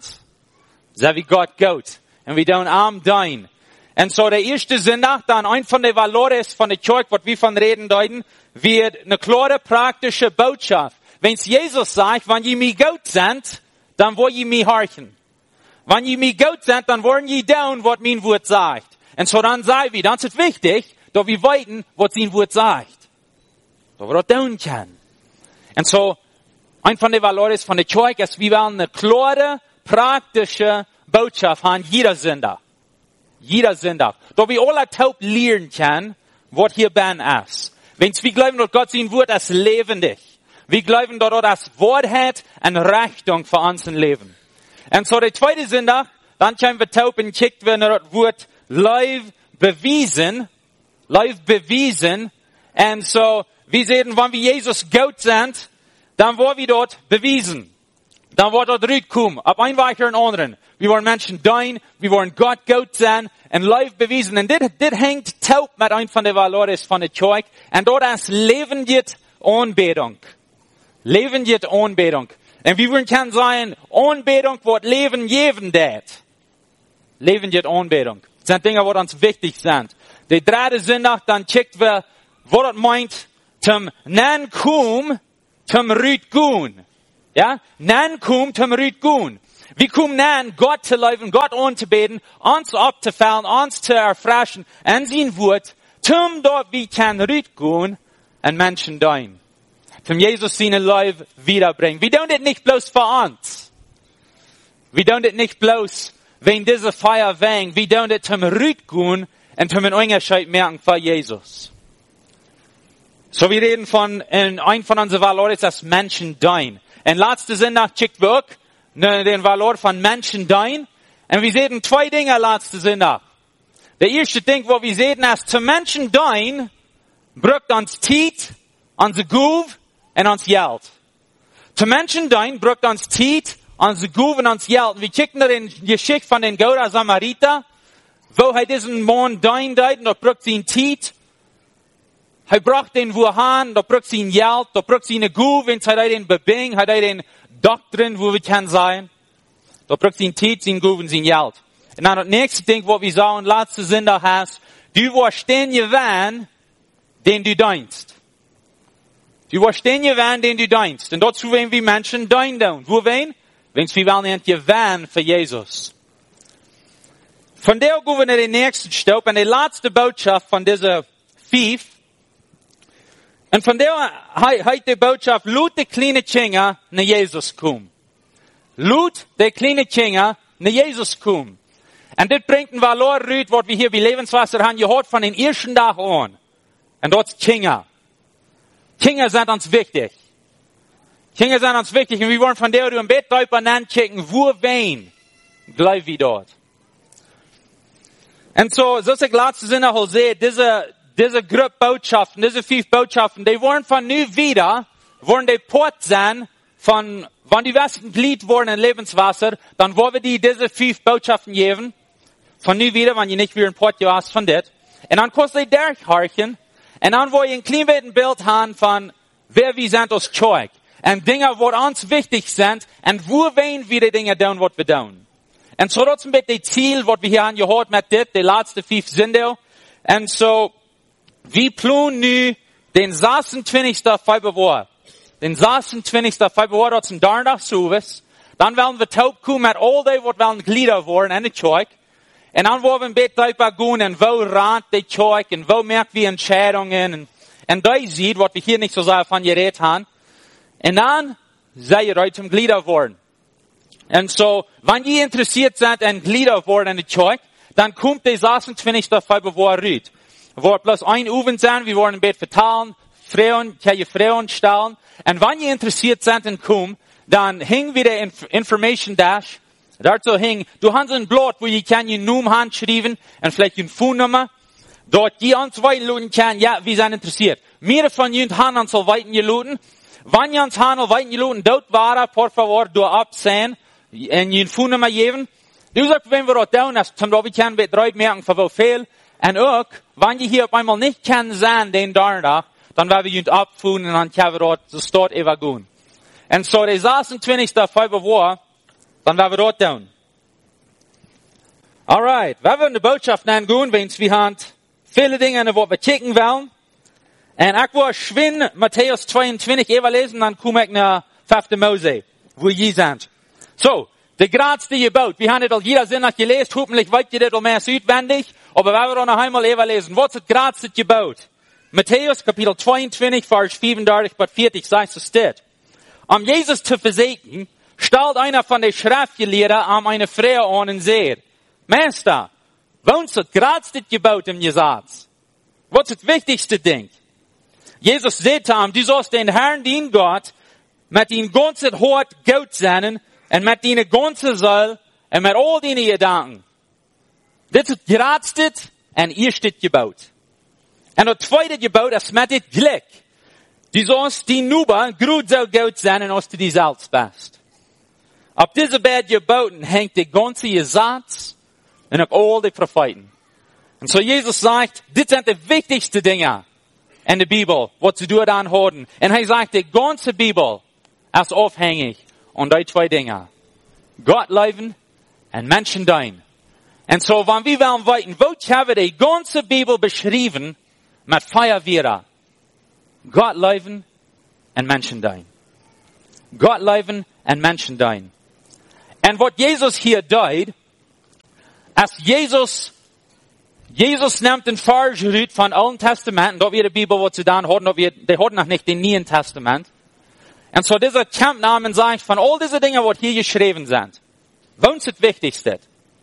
So wie Gott geht. Und wir tun am dein. Und so der erste Sonntag, dann ein von den Valores von der Kirche, was wir von reden deuten, wird eine klare praktische Botschaft. Wenn Jesus sagt, wenn ihr mir gut sind, dann wollt ihr mir horchen. Wenn ihr mir gut sind, dann wollen ihr tun, was mein Wort sagt. Und so dann sagen wir, dann ist es wichtig, dass wir weiten, was sein Wort sagt. Dass wir das tun können. Und so, ein von den Valores von der Kirche ist, wir wollen eine klare, praktische Botschaft haben, jeder Sonntag. Jeder Sonntag. Dass wir alle taub lernen können, was hier ben ist. Wenn wir glauben, dass Gott sein Wort ist lebendig. Wir glauben, dass er das Wort hat und Richtung für unser Leben. Und so der zweite Sonntag, dann können wir taub und kicken, wenn er das Wort live bewiesen, live bewiesen. Und so, wir sehen, wenn wir Jesus gut sind, dann wollen wir dort bewiesen. Dann wird dort rüberkommen, ab ein weiter und anderen. Wir wollen Menschen dein, wir wollen Gott gut sein und live bewiesen. Und das, das hängt taub mit einem von den Valores von der Kirche. Und dort ist lebendige Anbetung. Lebendige Anbetung. Und wir wollen können sagen, Anbetung wird Leben geben dat. Lebendige Anbetung. Das sind Dinge, die uns wichtig sind. Der dritte Sonntag, dann checkt wir, was das meint, zum Nan kum, zum Rüd gun. Ja? Nan kum, zum Rüd gun. Wir kommen nan, Gott zu leben, Gott anzubeten, uns abzufallen, uns zu erfrischen, und sein Wort, zum dort wir können rütgehen und Menschen dein. Zum Jesus seine Leib wiederbringen. Wir tun das nicht bloß für uns. Wir tun das nicht bloß wegen dieser Feier wegen. Wir tun das zum rütgehen und zum einen Unterschied merken für Jesus. So, wir reden von, in ein von unseren Valores, das Menschen dein. Und letzte Sonntag checkt wir auch, den Valor von Menschen dein. Und wir sehen zwei Dinge letzte Sonntag. Der erste Ding, wo wir sehen, ist, zu Menschen dein, braucht uns Zeit, unser Guv und uns Geld. Zu Menschen dein, braucht uns Zeit, unser Guv und uns Geld. Wir kicken da den Geschichte von den Gouda Samariter, wo er diesen Mann dein deut, und da braucht sie ihn Zeit. Er braucht den Wuhan, da braucht sie ihn Geld, da braucht sie ihn Guv, wenn er den bebing, hat er den Doktrin, wo wir können sein. Da braucht sie ihn Zeit, sein Guv und sein Geld. Und dann das nächste Ding, wo wir sagen, letzte Sonntag hast, du wirst den gewähnen, den du dienst. Du wirst den gewähnen, den du dienst. Und dazu wollen wir Menschen dienen. Wo wen? Wenn wir wollen nicht gewähnen für Jesus. Von der gehen wir in den nächsten Stopp, und die letzte Botschaft von dieser Fief. Und von der heißt die Botschaft, lud die kleine Kinder nach Jesus kommen. Lud die kleine Kinder nach Jesus kommen. Und das bringt ein Valor rüt, was wir hier bei Lebenswasser haben gehört von den ersten Tag an. Und dort Kinder. Kinder sind uns wichtig. Kinder sind uns wichtig. Und wir wollen von der du im Bett nennen, checken, wo wen. Bleib wie dort. Und so, so ist ich letzte Sinne auch sehe, diese, diese Gruppe Botschaften, diese fünf Botschaften, die wollen von nu wieder, wollen die Port sein, von, wenn die Westen Glied wurden in Lebenswasser, dann wollen wir die diese fünf Botschaften geben. Von nu wieder, wenn ihr nicht wieder ein Port gewasst von das. Und dann kannst du durchhorchen. Und dann wollen wir ein klein Bild haben von, wer wir sind als Kirche. Und Dinge, die uns wichtig sind. Und wo wollen wir die Dinge tun, was wir tun. Und so das ist die Ziel, was wir hier haben gehört mit das, die letzte fünf Sünde. Und so, wir planen nu den sechsundzwanzigsten Februar. den zesentwintigste februari, dat is een donderdag service. Dan willen we taub komen met al die wat willen glieder worden in de kerk. En dan worden we een beetje duiken gaan en wo raad de kerk en wo merken we entscheidungen. En, en die ziet, wat we hier niet zo sehr van geredet haben. En dan zij je uit om glieder worden. En zo, wanneer je interessiert bent in glieder worden in de kerk, dan komt de zesentwintigste februari uit. Er wordt plus een oven zijn, we worden een beetje vertalen, vrouwen, kan je vrouwen stellen. En wanneer je interessiert bent in kom, dan hing weer de inf- information dash. Daartoe hing, du hast een blad, wo je kan je naam handschrijven en vielleicht je phonenummer. Dat je ons weiterluden kan, ja, we zijn interessiert. Meer van jullie gaan ons al weiterluden. Wanneer je ons gaan al weiterluden, dood waren, por favor, door op zijn en je phonenummer geven. Dus ook, wenn we dat doen, als we kan we eruit merken van hoeveel. En ook, wanneer je hier op eenmaal niet kan zijn, den donderdag, dan willen we jullie opvoeden en dan kunnen we dat zo stort even doen. En zo de zesentwintigste februari, dan willen we dat doen. Alright, we hebben de boodschap naar gaan, want we hebben viele dingen wat we checken willen. En ik wil schwin Matthäus tweeëntwintig even lezen, dan kom ik naar vijfde Mose, wo je zijn. So, de grootste gebouw. We hebben het al jeder zinnig gelezen, hoffentlich weet je dit al meer uitwendig, aber we hebben het nog eenmaal even lezen. Wat is het grootste gebouw? Matthäus kapitel tweeëntwintig, vers vierendertig tot veertig, zegt es steht. Om Jezus te verzekeren, stelt einer von den Schriftgelehrten an eine Frau an und sagt, Meister, was ist das grootste gebouw im Gesetz? Was ist das wichtigste Ding? Jesus sagt ihm, du sollst den Herrn, dein Gott, mit deinem ganzen Hort Gott sein und mit deiner ganzen Seele und mit all deinen Gedanken. Das ist das grootste und erste gebouw. Und das zweite gebouw ist mit dem Glück. Du sollst die Nuber gut so gut sein, als du dich selbst bist. Auf diese beiden Geboten hängt der ganze Gesetz und auf all die Propheten. Und so Jesus sagt, das sind die wichtigsten Dinge in der Bibel, was sie dort anhören. Und er sagt, die ganze Bibel ist aufhängig an die zwei Dinge. Gott leben und Menschen dienen. Und so, wenn wir wollen weiten, wo haben wir die ganze Bibel beschrieben mit Feuerwehren? Gott leben und Menschen dienen. Gott leben und Menschen dienen. Und was Jesus hier tut, als Jesus, Jesus nimmt den Vers von Alten Testament, dort wir die Bibel, was sie dann hatten, wir, die hatten noch nicht den Neuen Testament. Und so dieser Kampfnamen sagt, von all diese Dinge, was hier geschrieben sind, was ist das Wichtigste?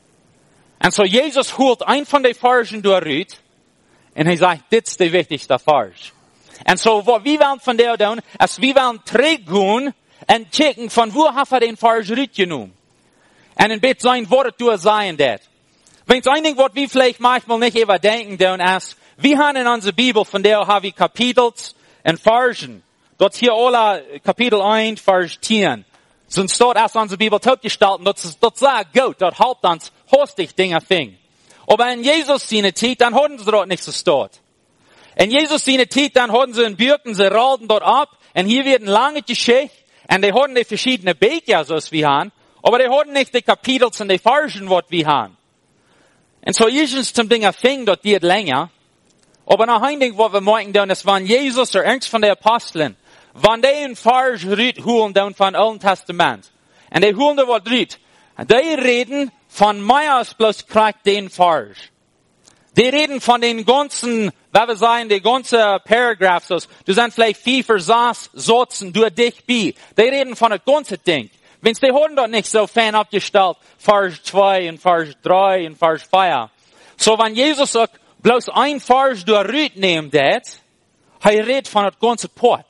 Und so Jesus holt ein von den Versen durch, und er sagt, das ist der wichtigste Vers. Und so, was wir wollen von der tun, ist, wir wollen zurückgehen und checken, von wo haben wir den Vers genommen. Und ein bisschen sein Wort durch sein das. Wenn es ein Ding, was wir vielleicht manchmal nicht überdenken tun, ist, wir haben in unserer Bibel, von der haben wir Kapitel und Versen. Dort hier alle Kapitel eins, Vers zehn. Sind dort erst unsere Bibel totgestalten, dort, dort sagt Gott, dort halt uns hostig Dinge fing. Aber in Jesus seine Zeit, dann hatten sie dort nicht so dort. In Jesus seine Zeit, dann hatten sie in Birken, sie rollten dort ab, und hier wird eine lange Geschichte, und die hatten die verschiedenen Becher, so wie wir haben, aber die hatten nicht die Kapitel und die Versen, was wir haben. Und so ist zum Dinge fing, dort wird länger, aber noch ein Ding, was wir merken, ist, wenn Jesus oder irgend von den Aposteln, wenn die einen Vers holen, dann von Alten Testament, und die holen da was rüt, die reden von mir aus bloß kriegt den Vers. Die reden von den ganzen, wie wir sagen, die ganzen Paragraphs, du sind vielleicht vier Versatz, Sätzen, du dich bi. Die reden von das ganze Ding. Wenn die haben dort nicht so fein abgestellt, Vers zwei und Vers drei und Vers vier. So, wenn Jesus auch bloß ein Vers durch nimmt, er redet von das ganze Port.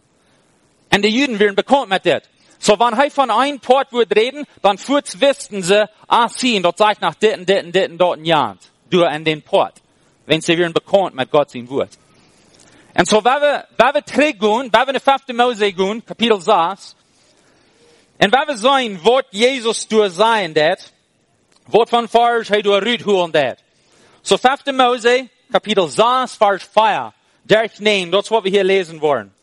Und die Juden werden bekannt mit das. So, wenn er von einem Port wird reden, dann führt's wissen sie, ah, sie, und dort sagt nach ditten, ditten, ditten, dort ein Jahr. Durch in den Port. Wenn sie werden bekannt mit Gott sein Wort. Und so, wenn wir, wenn wir zurückgehen, wenn wir in die fünfte Mose gehen, Kapitel sechs, und wenn wir sehen, was Jesus durch sein das, was von Vers er durch Rüd holen das. So, fünfte Mose, Kapitel sechs, Vers vier, der ich nehme, das ist, was wir hier lesen wollen.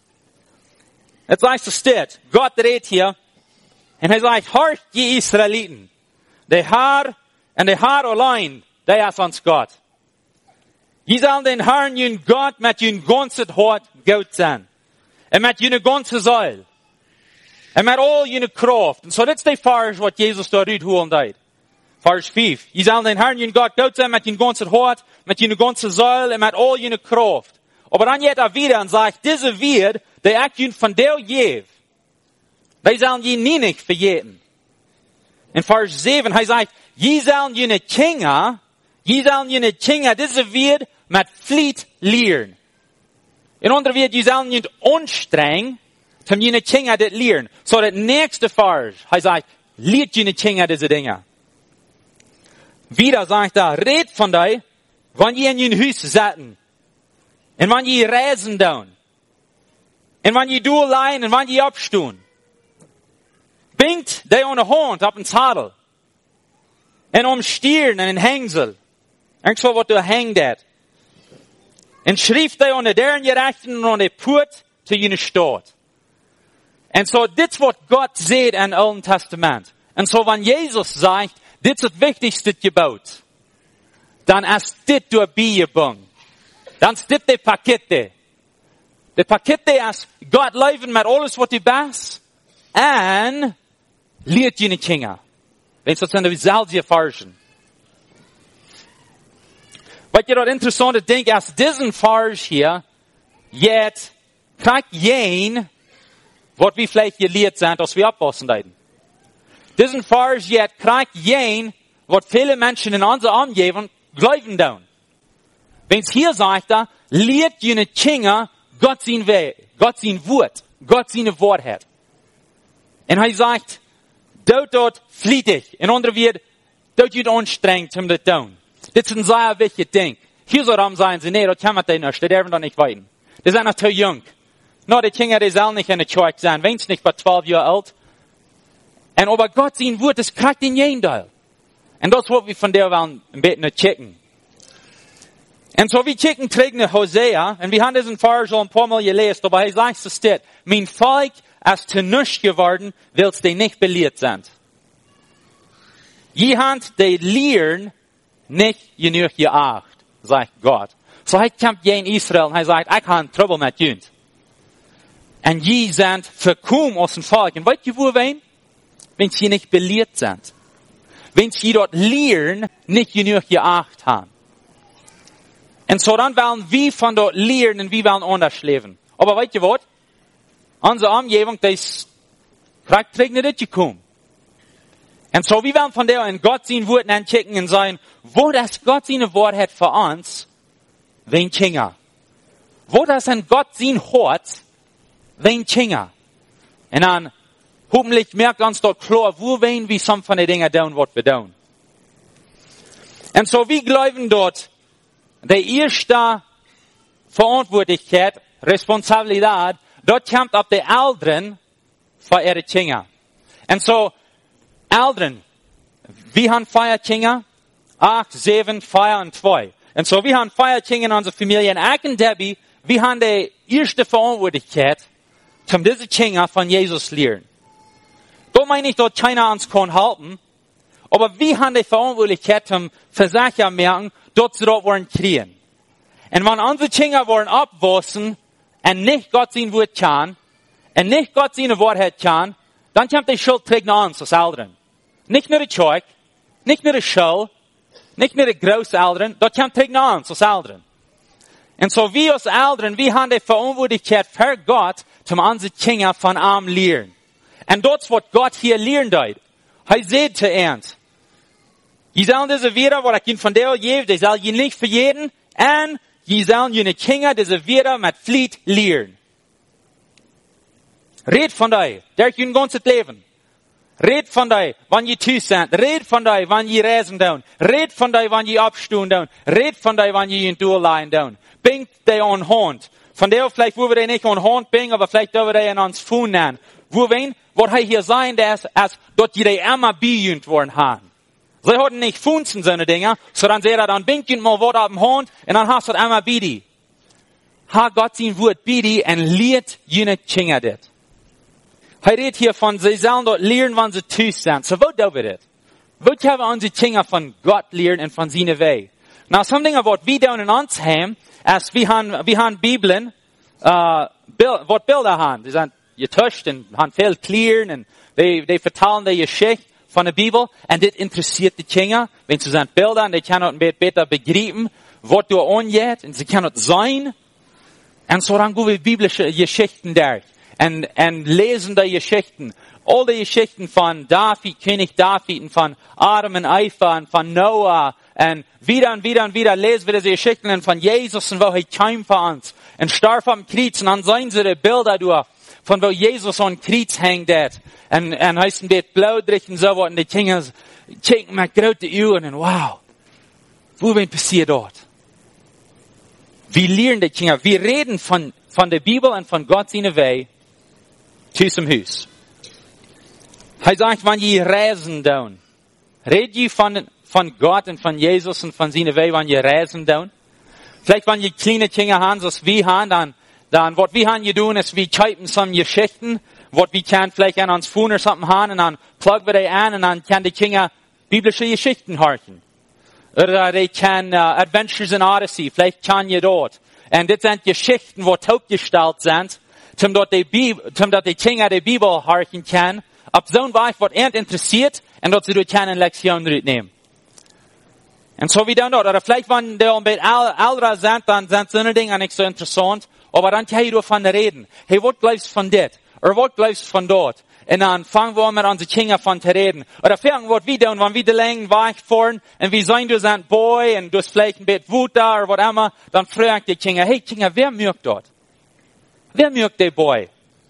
Jetzt heißt es steht, Gott redet hier, und er sagt, hört die Israeliten, der Herr und der Herr allein, der ist uns Gott. Je sollen den Herrn, jün Gott, mit jün ganzes Hort Gott sein. En met jullie ganze ziel. En met al jullie kracht. En so dit is de vers wat Jezus daar uitholen deed. Vers vijf. Je zal den Herrn jullie God goed zijn met jullie ganze hart, met jullie ganze ziel en met al jullie kracht. Aber dann geht er wieder und sagt, diese wird, die ich jullie von der geef, die sollen je nie nicht vergeten. In Vers sieben, hij sagt, je sollen jullie Kinder, je sollen jullie Kinder, diese wird mit Fleet lehren. In andere wird, je sollen jullie anstrengen, um jullie Kinder das lehren. So das nächste Vers, hij sagt, lehrt jullie Kinder diese Dinge. Wieder sagt er, red von dir, wann je in jullie Haus sitzen. En wann je reisen doen. En wann je doorleien en wann je opstoen. Bingt die aan de hand op een zadel. En om stieren en een hengsel. Irgendwo wat du hängt dat. En schrift die aan de deren gerechten en aan de poort te je staat. En so dit wat Gott zegt in het Oude Testament. En so wann Jesus sagt, dit is het wichtigste gebod. Dan is dit door bijgebung. Dan is dit de pakette. De pakette is God leven met alles wat je bent. En leert je niet dingen. Weet je, dat zijn de dezelfde versen. Wat je dat interessante ding is, deze vers hier, jet, krijg je wat we vielleicht geleerd zijn als we oppassen deiden. Deze vers jet, krijg je wat viele mensen in onze omgeving geloven doen. Wenn's hier sagt er, lehrt jene Kinder Gott sein Weg, Gott sein Wort, Gott seine Wahrheit. Und er sagt, dort dort flietig. In andere wird, dort wird anstrengend, um das zu tun. Das ist ein sehr wichtiges Ding. Hier soll er sagen, nee, das kann man nicht, das dürfen wir nicht weiten. Die sind noch zu jung. No, die Kinder, die sollen nicht in der Kirche sein, wenn's nicht bei zwölf Jahren alt. Und aber Gott sein Wort, das kriegt in jeden Teil. Und das wollen wir von der wollen ein bisschen checken. Und so wie checken trägt nach Hosea, und wir haben diesen Vers schon ein paar Mal gelesen, aber er sagt es steht, mein Volk ist zu nichts geworden, weil sie nicht belehrt sind. Je hand die lehren nicht genug geacht, sagt Gott. So er kämpft je in Israel und er sagt, ich habe Trouble mit Jünd. Und je sind verkommen aus dem Volk. Und weißt ihr wo wen? Wenn sie nicht belehrt sind. Wenn sie dort lehren, nicht genug geacht haben. Und so dann wollen wir von dort lernen und wir wollen anders leben. Aber weißt ihr was? Unsere Umgebung, das kriegt nicht das gekommen. Und so wir wollen von der in Gott sein Wort anchecken und sagen, wo das Gott seine Wort hat für uns, wen Kinder. Wo das in Gott sein Hort, wen Kinder. Und dann hoffentlich merkt uns dort klar, wo wen wir some von den Dingen tun, was wir tun. Und so wir glauben dort, die erste Verantwortlichkeit, Responsabilität, dort kommt auf die Eltern für ihre Kinder. Und so, Eltern, wir haben vier Kinder, acht, sieben, vier und zwei. Und so, wir haben vier Kinder in unserer Familie. Und ich und Debbie, wir haben die erste Verantwortlichkeit, um diese Kinder von Jesus lernen. Da meine ich, dort keiner uns kann halten, aber wir haben die Verantwortlichkeit, um für sich zu merken, dort sie dort wollen kriegen. Und wenn unsere Kinder wollen abwachsen, und nicht Gott sein Wort kann, und nicht Gott seine Wahrheit kann, dann kommt die Schuld trägt nach uns als Eltern. Nicht nur die Kirche, nicht nur die Schule, nicht nur die Großeltern, dort kommt trägt nach uns als Eltern. Und so wir als Eltern, wir haben die Verantwortlichkeit für Gott, um unsere Kinder von ihm lernen. Und dort ist, was Gott hier lernen wird. Er sagt zu uns, je sollen diese Werte, was ich ihnen von der gebe, die soll je nicht für jeden, und je sollen jene Kinder diese Werte mit Fleet lernen. Red von dir, durch ihr ganzes Leben. Red von dir, wann je Tüß sind. Red von dir, wann je reisen tun. Red von dir, wann je abstehen tun. Red von dir, wann je in Durchleihen tun. Bing dir an Hand. Von der vielleicht, wo wir den nicht an Hand bingen, aber vielleicht, wo wir den an uns Fuhn nennen. Wo wen, was er hier sein, dass, als dort die immer bejünt worden haben. Sie hatten nicht Funzen, so eine Dinge, sondern sie dann binken mal was auf dem Hand, und dann hast du das einmal bidi. Ha Gott sein Wort bidi, und lehrt jene Kinder das. Er redet hier von, sie sollen dort lernen, wann sie tüß sind. So, wo tun wir das? Wo können wir unsere Kinder von Gott lernen und von seinen Weg? Na, some Dinge, was wir tun in uns haben, ist, wir haben, wir haben Bibeln, äh, Bild, wat Bilder haben. Die sind getuscht und haben viel Klieren und die, die vertellen die Geschichte von der Bibel. Und das interessiert die Kinder. Wenn sie sind Bilder und die können ein bisschen besser begreifen, was du angeht. Und sie können sein. Und so dann gehen wir biblische Geschichten durch. Und, und lesen die Geschichten. All die Geschichten von David, König David, und von Adam und Eva, und von Noah, und wieder und wieder und wieder lesen wir diese Geschichten von Jesus und wo er kam für uns. Und starb am Kreuz, und dann sehen sie die Bilder durch, von wo Jesus am Kreuz hängt. Und, und heißt ein bisschen blaudig und so, und die Kinder kicken mit großen Augen, und wow, wo wird passiert dort? Wir lernen die Kinder, wir reden von, von der Bibel und von Gott seine Wege, zu zum Haus. Er sagt, wenn ihr reisen down, red ihr von, von Gott und von Jesus und von seiner Wege, wenn ihr reisen down. Vielleicht, wenn ihr kleine Kinder haben, so wie haben, dann, dann, was wir haben tun, ist, wir schreiben so Geschichten, was wir können vielleicht an uns Phone oder something haben, und dann pluggen wir die an, und dann können die Kinder biblische Geschichten hören. Oder die können uh, Adventures in Odyssey, vielleicht können ihr dort. Und das sind Geschichten, die taubgestellt sind, zum dort die Bibel, zum dort die Kinder die Bibel hören können, ob so ein Weich, was er interessiert, und dort sie durch keine Lektion nehmen. Und so wie dann dort. Oder vielleicht, wenn die ein bisschen älter sind, dann sind so eine Dinge nicht so interessant, aber dann kann ich davon reden. Hey, was glaubst du von das? Oder was glaubst du von dort? Und dann fangen wir mit unseren Kindern von zu reden. Oder fangen wir wieder, und wenn wir die Längen weich fahren, und wir sehen, du sind Boy, und du hast vielleicht ein bisschen Wut da, oder was immer, dann fragen die Kinder, hey Kinder, wer mögt dort? Wer mögt der Boy?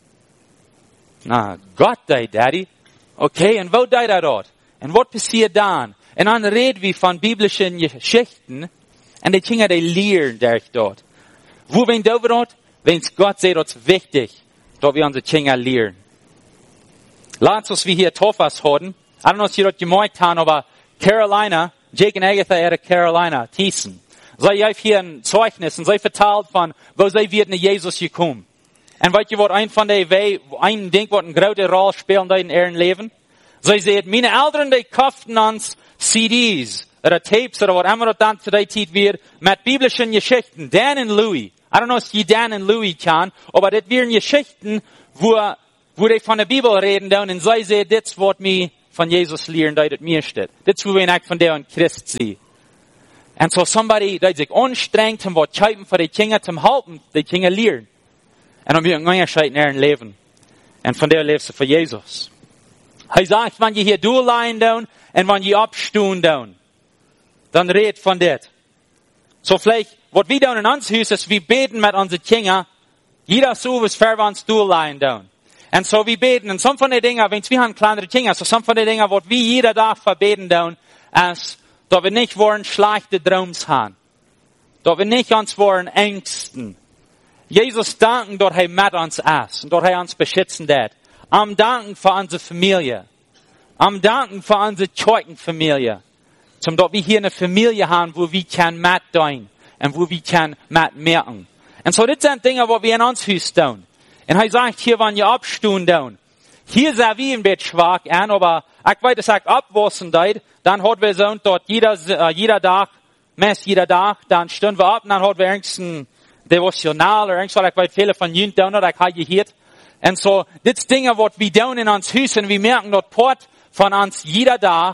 Na, Gott, der Daddy. Okay, und wo der da dort? Und was passiert dann? Und dann reden wir von biblischen Geschichten, und die Kinder, die lernen durch dort. Wo wenn du dort? Wenn es Gott sagt, das ist wichtig, dass wir unsere Kinder lernen. Lass uns wie hier Tofas haben. I don't know, ob Sie das gemerkt haben, aber Carolina, Jake und Agatha era Carolina, Thiessen. Sie haben hier ein Zeugnis, und sie verteilt von, wo sie wird nach Jesus gekommen. Und weißt ihr, was ein von den Wegen, ein Ding, was eine große Rolle spielt in ihrem Leben? Sie sagen, meine Eltern, die kauften uns C Ds, oder Tapes, oder was immer das dann zu der Zeit wird, mit biblischen Geschichten. Dan und Louis. I don't know, ob Sie Dan und Louis kennen, aber das wären Geschichten, wo, wo die von der Bibel reden, und sie sagen, das wird mir von Jesus lernen, das mir steht. Das wo wir eigentlich von der und Christ sehen. Und so somebody, der sich anstrengt, um was schreiben für die Kinder, zum helfen, die Kinder lernen. Und dann wird ein Unterschied in ihrem Leben. Und von der lebst du für Jesus. Er sagt, wenn ihr hier durchleihen down, und wenn ihr abstehen down, dann redet von das. So vielleicht, was wir down in uns Haus ist, wir beten mit unseren Kindern, jeder so, was für uns durchleihen down. Und so wir beten, und some von den Dingen, wenn wir haben kleinere Kinder, so some von den Dingen, was wir jeder Tag verbeten down, ist, dass wir nicht wollen schlechte Traums haben. Dass wir nicht uns wollen Ängsten. Jesus danken, dass er mit uns ist und dass er uns beschützen wird. Am danken für unsere Familie. Am danken für unsere Zeugenfamilie. Zum dass wir hier eine Familie haben, wo wir kann mit sein und wo wir kann mit merken. Und so das sind Dinge, wo wir in uns Haus tun. Und er sagt hier, wenn ihr abstehen tun. Hier sind wir ein bisschen schwach an, aber ich weiß, dass ich abwaschen deit, dann hat wir so, dort jeder, uh, jeder Tag, meist jeder Tag, dann stehen wir ab, und dann hat wir irgendein Devotional oder irgendwas, ich weiß, viele von Ihnen tun, oder ich habe gehört. Und so, das Dinge, was wir tun in uns Haus, und wir merken dort Port von uns jeder Tag.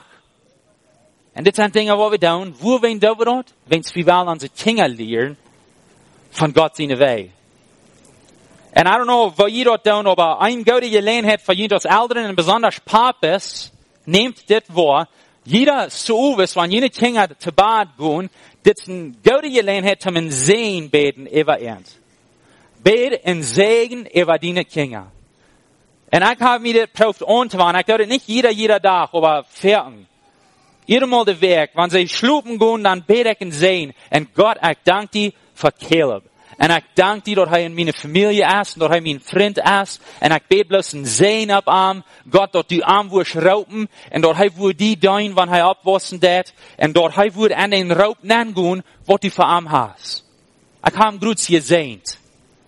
Und das sind Dinge, was wir tun. Wo wir dort? Wenn wir wollen unsere Kinder lernen, von Gott seine Wege. Und I don't know, wo ihr dort tun, aber ein gute Gelegenheit für jeden, das Eltern und besonders Papes, nehmt das wahr. Jeder so ist, wenn jene Kinder zu Bad gehen, das ist eine gute Gelegenheit, um ein Segen beten über uns. Bet und Segen über deine Kinder. Und ich habe mir das probiert anzuwenden. Ich glaube nicht jeder, jeder Tag, aber fertig. Jeder Mal der Weg, wenn sie schlupen gehen, dann bete ich und Segen. Und Gott, ich danke dir für Caleb. Und ich danke dir, dass er in meine Familie ist, dass er mein Freund ist. Und ich bete bloß ein Segen ab ihm. Gott, dass du ihm wirst raupen. Und dass er würde die tun, wenn er abwaschen wird. Und dass er würde an den Raub nennen, was du für ihn hast. Ich habe ihn gut gesehnt.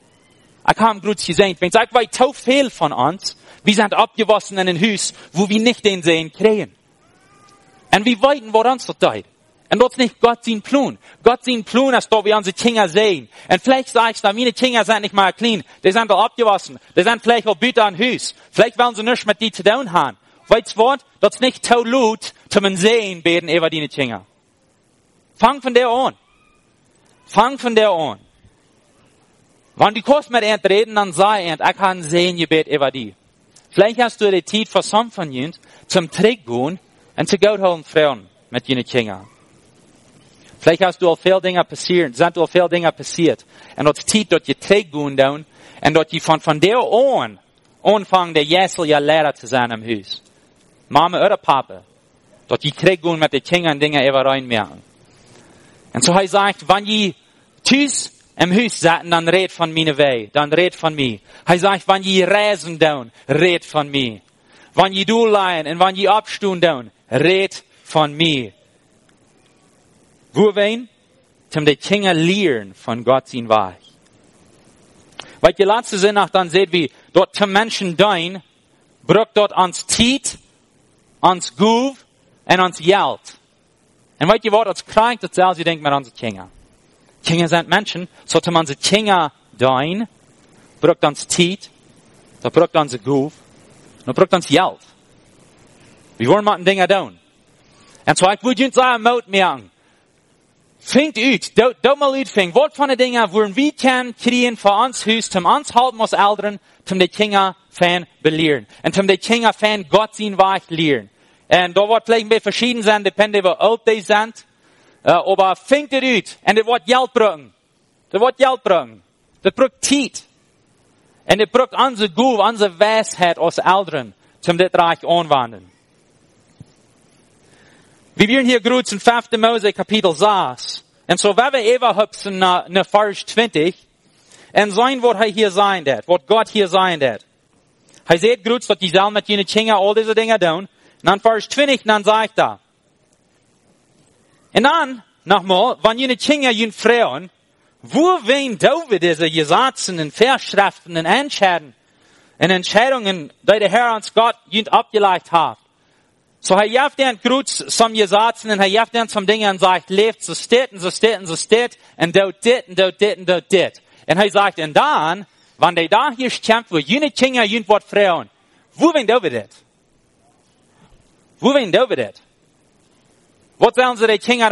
Ich habe ihn gut gesehnt. Wenn ich sage, weil so viel von uns, wir sind abgewaschen in ein Haus, wo wir nicht den Segen kriegen. Und wir weiten, was uns das tut. Und das ist nicht Gott sein Plan. Gott sein Plan ist, dass wir unsere Kinder sehen. Und vielleicht sagst du, meine Kinder sind nicht mal clean. Die sind doch abgewaschen. Die sind vielleicht auch bitte an Haus. Vielleicht wollen sie nichts mit dir zu tun haben. Weißt du was? Das ist nicht zu laut, zu man sehen, beten über deine Kinder. Fang von der an. Fang von der an. Wenn du kurz mit ihnen reden, dann sei ihnen, ich kann sehen, ihr bet über die. Vielleicht hast du die Zeit für some von ihnen zum Trick gehen und zu Gott holen Frauen mit ihren Kindern. Vielleicht hast du auch viele Dinge passiert, sind auch viele Dinge passiert. Und das Zeit, dass ihr Trick gehen down und dass ihr von, von der an anfangen, der Jessel ja Lehrer zu sein im Haus. Mama oder Papa. Dass ihr Trick gehen mit den Kindern Dinge über reinmerken. Und so er sagt, wenn ihr tüß im Haus saßen, dann red von mir weh, dann red von mir. Er sagt, wenn ihr reisen down, red von mir. Wenn ihr du leihen und wenn ihr abstehen down, red von mir. Wo wen? Zum die Kinder lernen von Gott sein Weg. Weil die letzte Sinn nach dann seht, wie dort zum Menschen dein, braucht dort ans Tiet, ans Guv und ans Geld. Und weißt ihr, was als krank, das selbst, ihr denkt mir an die Kinder. Kinder sind Menschen, so zum unsere Kinder dein, braucht ans Tiet, da braucht ans Guv, da braucht ans Geld. Wir wollen mal Dinge tun. Und so, ich würde uns sagen, Mut merken. Fängt ut, da mal utfängt. Was von den Dingen, wo wir können kriegen für uns Haus, zum uns halten als Eltern, zum die Kinder fan belehren. Und zum die Kinder fan Gott sein Weg lehren. Und da wird vielleicht ein bisschen verschieden sein, depende wie alt die sind. Uh, aber fängt es ut. Und das wird Geld bringen. Das wird Geld bringen. Das braucht Zeit. Und das braucht unsere Gut, unsere Weisheit als Eltern, zum das Reich anwenden. Wir werden hier gerade in fünften Mose Kapitel sechs. Und so, wenn wir überhüpfen nach, nach Vers zwanzig, und sein, was er hier sein wird, was Gott hier sein wird. Er sieht gerade, dass die sollen mit ihren Kindern all diese Dinge tun. Und dann Vers zwanzig, dann sagt er. Und dann, nochmal, wenn ihre Kinder ihnen fragen, wo wen David diese Gesetze und Verschriften und Entscheidungen und Entscheidungen, die der Herr uns Gott ihnen abgelegt hat. So, er jaft dann gut some Gesetzen und er jaft dann some Dinge und sagt, lebt so steht und so steht und so steht und dort dit und dort dit und dort dit. Und er sagt, und dann, wenn der da hier kämpft, wo jene Kinder jene Wort fragen, wo wen David dit? Wo wen David dit? Was sollen sie die Kinder